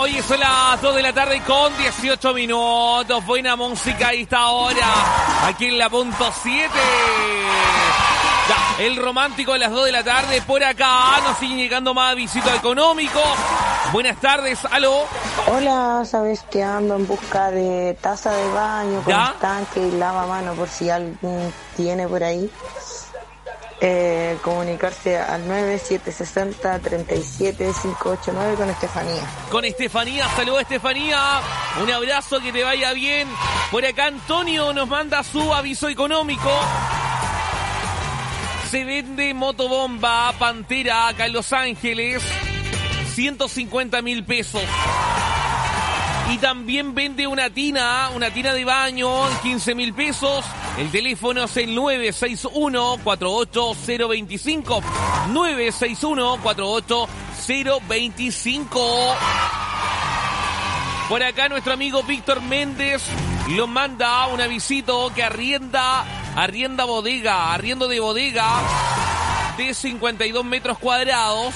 Oye, son las 2 de la tarde con 18 minutos. Buena música a esta hora. Aquí en la punto 7. Ya, el romántico a las 2 de la tarde. Por acá nos siguen llegando más visitos económicos. Buenas tardes, aló. Hola, sabes que ando en busca de taza de baño con estanque y lavamano por si alguien tiene por ahí. Comunicarse al 9760-37589 con Estefanía. Con Estefanía, saludos Estefanía, un abrazo, que te vaya bien. Por acá Antonio nos manda su aviso económico. Se vende motobomba Pantera acá en Los Ángeles, 150.000 pesos. Y también vende una tina de baño, 15.000 pesos. El teléfono es el 961-48025. 961-48025. Por acá nuestro amigo Víctor Méndez lo manda un avisito que arriendo de bodega de 52 metros cuadrados.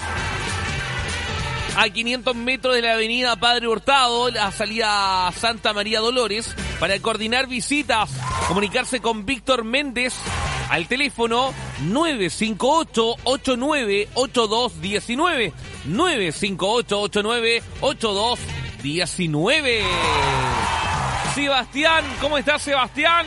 A 500 metros de la avenida Padre Hurtado, la salida Santa María Dolores. Para coordinar visitas, comunicarse con Víctor Méndez al teléfono 958-898219. 958-898219. Sebastián, ¿cómo estás, Sebastián?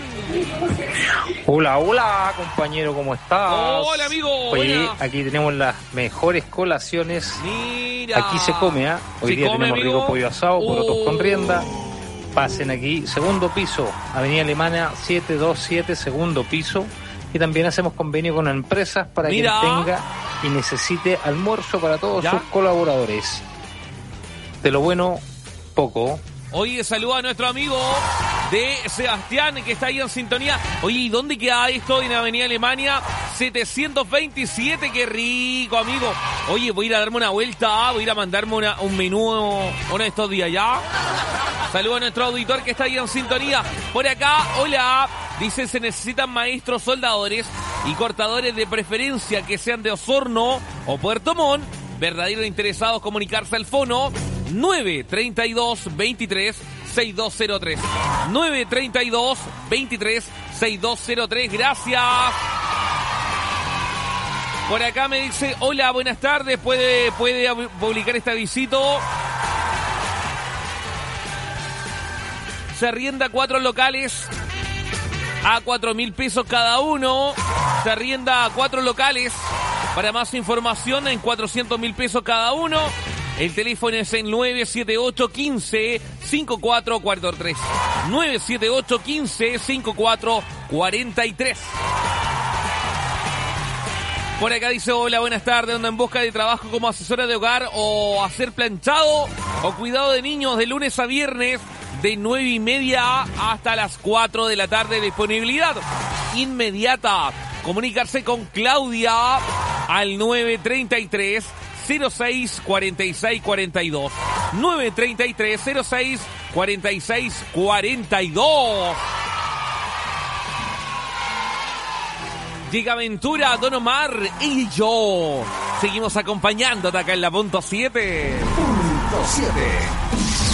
Hola, compañero, ¿cómo estás? Hola, amigo. Oye, buena. Aquí tenemos las mejores colaciones. Mira. Aquí se come, ¿eh? Hoy día tenemos amigo. rico pollo asado, porotos con rienda. Pasen aquí, segundo piso, Avenida Alemania 727, segundo piso. Y también hacemos convenio con empresas para quien tenga y necesite almuerzo para todos sus colaboradores. De lo bueno, poco. Oye, saluda a nuestro amigo de Sebastián, que está ahí en sintonía. Oye, ¿y dónde queda esto? En Avenida Alemania 727, qué rico, amigo. Oye, voy a ir a darme una vuelta, voy a ir a mandarme un menú uno de estos días ya. Saluda a nuestro auditor que está ahí en sintonía. Por acá, hola, dice, se necesitan maestros soldadores y cortadores de preferencia que sean de Osorno o Puerto Montt. Verdaderos interesados, comunicarse al fono 932-23-6203. 932-23-6203. Gracias. Por acá me dice, hola, buenas tardes. ¿Puede publicar este avisito? Se arrienda 4 locales a 4.000 pesos cada uno. Se arrienda 4 locales. Para más información, en 400.000 pesos cada uno. El teléfono es en 978-15-5443. 978-15-5443. Por acá dice, hola, buenas tardes. Ando en busca de trabajo como asesora de hogar o hacer planchado o cuidado de niños de lunes a viernes de 9:30 hasta las 4 de la tarde. Disponibilidad inmediata. Comunicarse con Claudia al 933-06-4642. 933-06-4642. Llega Aventura, Don Omar y yo. Seguimos acompañándote acá en la punto 7. Punto 7.